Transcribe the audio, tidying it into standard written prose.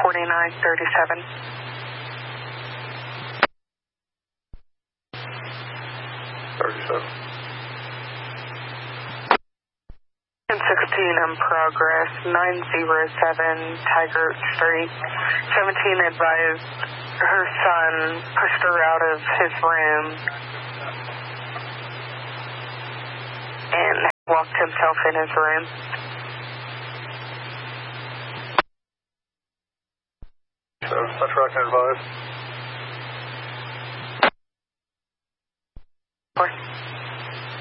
4937. 37. 16 in progress, 907 Tiger Street. 17 advised her son pushed her out of his room and locked himself in his room. So, that's what I can advise.